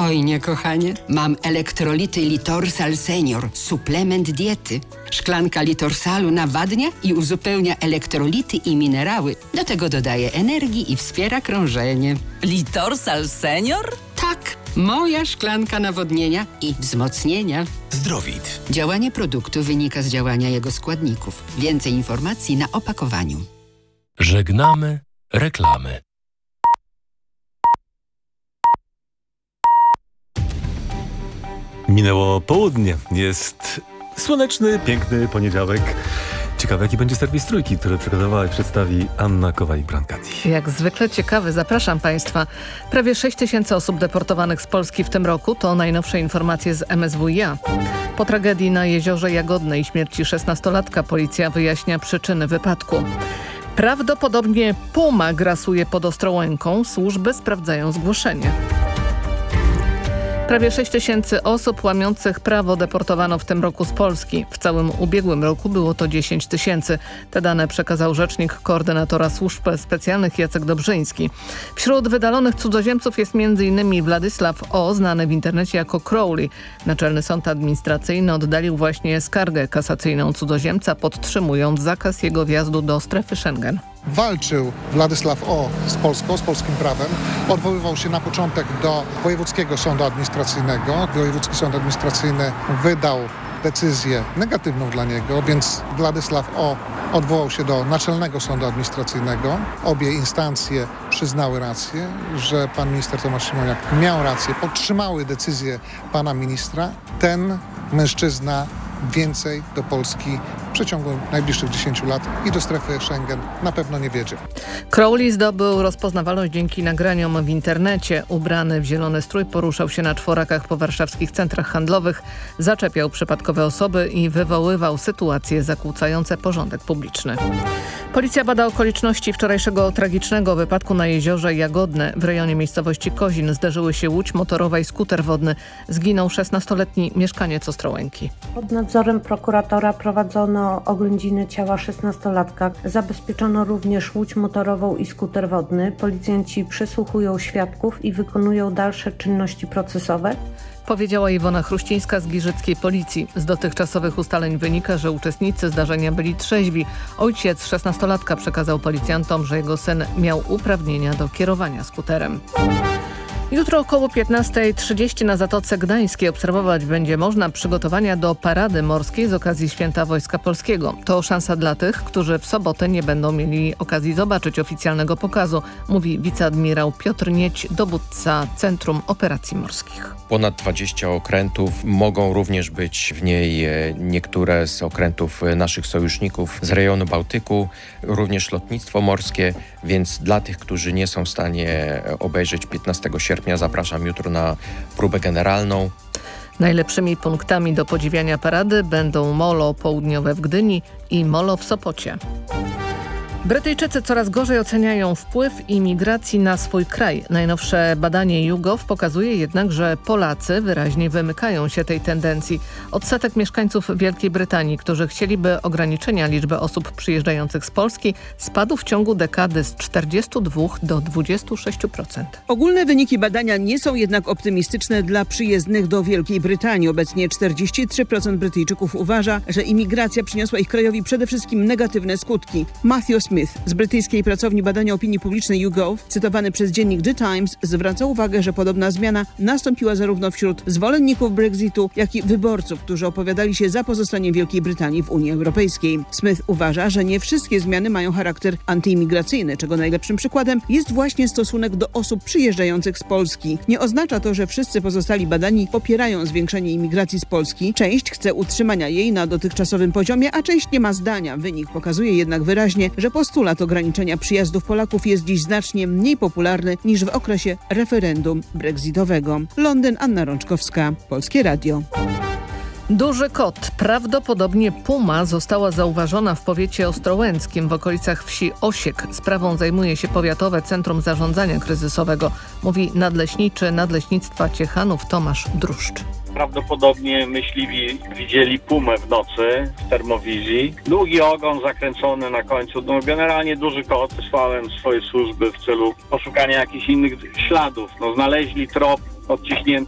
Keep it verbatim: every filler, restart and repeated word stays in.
Oj nie, kochanie. Mam elektrolity Litorsal Senior. Suplement diety. Szklanka Litorsalu nawadnia i uzupełnia elektrolity i minerały. Do tego dodaje energii i wspiera krążenie. Litorsal Senior? Tak, moja szklanka nawodnienia i wzmocnienia. Zdrowit. Działanie produktu wynika z działania jego składników. Więcej informacji na opakowaniu. Żegnamy reklamy. Minęło południe. Jest słoneczny, piękny poniedziałek. Ciekawe, jaki będzie serwis Trójki, który przygotowała i przedstawi Anna Kowalik-Brancati. Jak zwykle ciekawy, zapraszam Państwa. Prawie sześć tysięcy osób deportowanych z Polski w tym roku to najnowsze informacje z M S W i A. Po tragedii na Jeziorze Jagodnej i śmierci szesnastolatka policja wyjaśnia przyczyny wypadku. Prawdopodobnie puma grasuje pod Ostrołęką. Służby sprawdzają zgłoszenie. Prawie sześć tysięcy osób łamiących prawo deportowano w tym roku z Polski. W całym ubiegłym roku było to dziesięć tysięcy. Te dane przekazał rzecznik koordynatora służb specjalnych Jacek Dobrzyński. Wśród wydalonych cudzoziemców jest między innymi Władysław O., znany w internecie jako Crowley. Naczelny Sąd Administracyjny oddalił właśnie skargę kasacyjną cudzoziemca, podtrzymując zakaz jego wjazdu do strefy Schengen. Walczył Władysław O. z Polską, z polskim prawem. Odwoływał się na początek do Wojewódzkiego Sądu Administracyjnego. Wojewódzki Sąd Administracyjny wydał decyzję negatywną dla niego, więc Władysław O. odwołał się do Naczelnego Sądu Administracyjnego. Obie instancje przyznały rację, że pan minister Tomasz Siemoniak miał rację. Podtrzymały decyzję pana ministra. Ten mężczyzna więcej do Polski w przeciągu najbliższych dziesięciu lat i do strefy Schengen na pewno nie wiedzie. Crowley zdobył rozpoznawalność dzięki nagraniom w internecie. Ubrany w zielony strój poruszał się na czworakach po warszawskich centrach handlowych, zaczepiał przypadkowe osoby i wywoływał sytuacje zakłócające porządek publiczny. Policja bada okoliczności wczorajszego tragicznego wypadku na Jeziorze Jagodne. W rejonie miejscowości Kozin zderzyły się łódź motorowa i skuter wodny. Zginął szesnastoletni mieszkaniec Ostrołęki. Pod nadzorem prokuratora prowadzono oględziny ciała szesnastolatka. Zabezpieczono również łódź motorową i skuter wodny. Policjanci przesłuchują świadków i wykonują dalsze czynności procesowe. Powiedziała Iwona Chruścińska z giżyckiej policji. Z dotychczasowych ustaleń wynika, że uczestnicy zdarzenia byli trzeźwi. Ojciec szesnastolatka przekazał policjantom, że jego syn miał uprawnienia do kierowania skuterem. Jutro około piętnasta trzydzieści na Zatoce Gdańskiej obserwować będzie można przygotowania do parady morskiej z okazji Święta Wojska Polskiego. To szansa dla tych, którzy w sobotę nie będą mieli okazji zobaczyć oficjalnego pokazu, mówi wiceadmirał Piotr Nieć, dowódca Centrum Operacji Morskich. Ponad dwadzieścia okrętów, mogą również być w niej niektóre z okrętów naszych sojuszników z rejonu Bałtyku, również lotnictwo morskie, więc dla tych, którzy nie są w stanie obejrzeć piętnastego sierpnia, zapraszam jutro na próbę generalną. Najlepszymi punktami do podziwiania parady będą molo południowe w Gdyni i molo w Sopocie. Brytyjczycy coraz gorzej oceniają wpływ imigracji na swój kraj. Najnowsze badanie YouGov pokazuje jednak, że Polacy wyraźnie wymykają się tej tendencji. Odsetek mieszkańców Wielkiej Brytanii, którzy chcieliby ograniczenia liczby osób przyjeżdżających z Polski, spadł w ciągu dekady z czterdziestu dwóch do dwudziestu sześciu procent. Ogólne wyniki badania nie są jednak optymistyczne dla przyjezdnych do Wielkiej Brytanii. Obecnie czterdzieści trzy procent Brytyjczyków uważa, że imigracja przyniosła ich krajowi przede wszystkim negatywne skutki. Matthew Smith z brytyjskiej pracowni badania opinii publicznej YouGov, cytowany przez dziennik The Times, zwraca uwagę, że podobna zmiana nastąpiła zarówno wśród zwolenników Brexitu, jak i wyborców, którzy opowiadali się za pozostaniem Wielkiej Brytanii w Unii Europejskiej. Smith uważa, że nie wszystkie zmiany mają charakter antyimigracyjny, czego najlepszym przykładem jest właśnie stosunek do osób przyjeżdżających z Polski. Nie oznacza to, że wszyscy pozostali badani popierają zwiększenie imigracji z Polski. Część chce utrzymania jej na dotychczasowym poziomie, a część nie ma zdania. Wynik pokazuje jednak wyraźnie, że postulat ograniczenia przyjazdów Polaków jest dziś znacznie mniej popularny niż w okresie referendum brexitowego. Londyn, Anna Rączkowska, Polskie Radio. Duży kot, prawdopodobnie puma, została zauważona w powiecie ostrołęckim w okolicach wsi Osiek. Sprawą zajmuje się Powiatowe Centrum Zarządzania Kryzysowego, mówi nadleśniczy Nadleśnictwa Ciechanów Tomasz Druszcz. Prawdopodobnie myśliwi widzieli pumę w nocy w termowizji. Długi ogon zakręcony na końcu. No generalnie duży kot. Wysłałem swoje służby w celu poszukania jakichś innych śladów. No znaleźli trop odciśnięty